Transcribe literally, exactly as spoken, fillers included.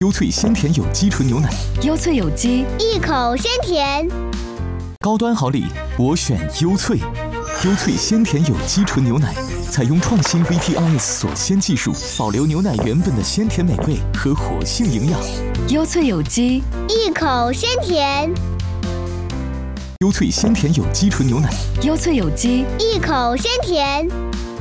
优萃鲜甜有机纯牛奶， 优萃有机， 一口鲜甜。 高端好礼，我选优萃。优萃鲜甜有机纯牛奶，采用创新 V T I S 锁鲜技术，保留牛奶原本的鲜甜美味和活性营养。 优萃有机， 一口鲜甜。 优萃鲜甜有机纯牛奶， 优萃有机， 一口鲜甜。